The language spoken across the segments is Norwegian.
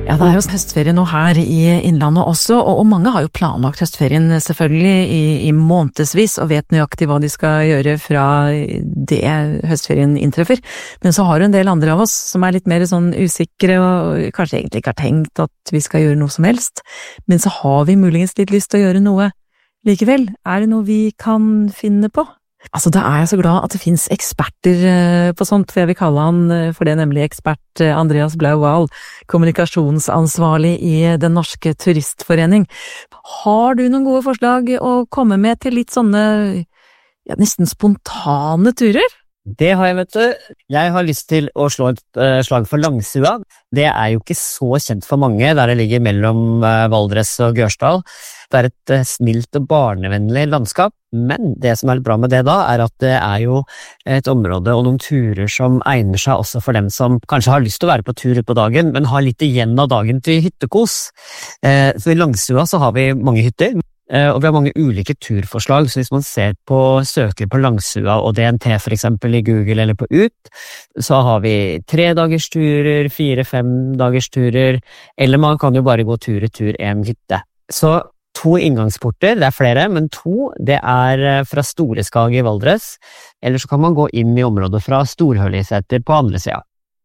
Ja, det jo høstferie nå her i Innlandet også, og mange har jo planlagt høstferien selvfølgelig i månedsvis og vet nøyaktig hva de skal gjøre fra det høstferien inntreffer. Men så har jo en del andre av oss som litt mer sånn usikre og kanskje egentlig ikke har tenkt at vi skal gjøre noe som helst. Men så har vi muligens litt lyst til å gjøre noe likevel. Det noe vi kan finne på? Altså, da jeg så glad at det finnes eksperter på sånt, for jeg vil kalle han for det, nemlig ekspert Andreas Blau-Wahl, kommunikasjonsansvarlig i Den Norske Turistforening. Har du noen gode forslag å komme med til litt sånne, ja, nesten spontane turer? Det har jeg, vet du. Jeg har lyst til å slå et slag for Langsua. Det jo ikke så kjent for mange, der det ligger mellom Valdres og Gørsdal. Det et snilt og barnevennlig landskap, men det som litt bra med det da, at det jo et område og noen turer som egner seg også for dem som kanskje har lyst til å være på tur på dagen, men har litt igjen av dagen til hyttekos. Så i Langsua så har vi mange hytter, og vi har mange ulike turforslag, så hvis man søker på Langsua og DNT for eksempel i Google eller på UT, så har vi 3-dagersturer, 4-5-dagersturer, eller man kan jo bare gå tur i tur en hytte. Så 2 inngangsporter, det flere, men 2, det fra Storeskag i Valdres, eller så kan man gå inn i området fra Storhøliseter på andre siden.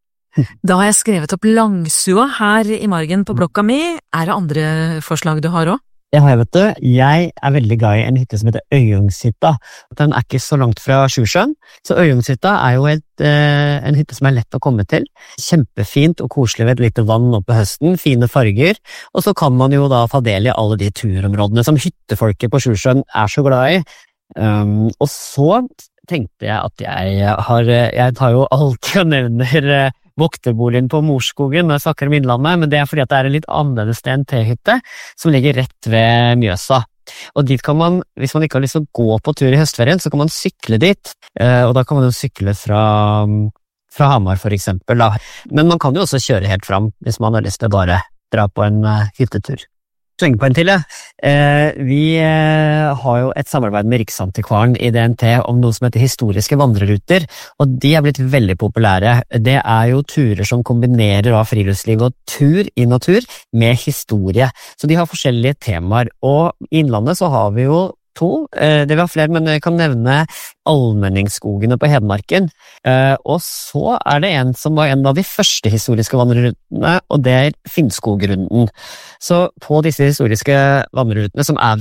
Da har jeg skrevet opp Langsua her i margen på blokka mi. Det andre forslag du har også? Det har jeg, vet du. Jeg veldig glad i en hytte som heter Øyungshytta. Den ikke så langt fra Sjusjøen, så Øyungshytta jo en hytte som lett å komme til. Kjempefint og koselig ved et lite vann oppe på høsten, fine farger, og så kan man jo da få del i alle de turområdene som hyttefolket på Sjusjøen så glad i. Og så tenkte jeg at jeg tar jo alltid og nevner vokterboligen på Morskogen når jeg snakker om Innlandet, men det fordi at det en litt annerledes DNT-hytte som ligger rett ved Mjøsa. Og dit kan man, hvis man ikke har lyst til å gå på tur i høstferien, så kan man sykle dit, og da kan man jo sykle fra Hamar for eksempel da. Men man kan jo også kjøre helt fram hvis man har lyst til å bare dra på en hyttetur. Svenge på en til, ja. Vi har jo et samarbeid med Riksantikvaren i DNT om noe som heter historiske vandreruter, og de blitt veldig populære. Det jo turer som kombinerer av friluftsliv og tur i natur med historie. Så de har forskjellige temaer, og i Innlandet så har vi jo 2, det vi har flere, men jeg kan nevne Almenningsskogene på Hedmarken, og så det en som var en av de første historiske vandrerutene, og det Finnskogrunden. Så på disse historiske vandrerutene, som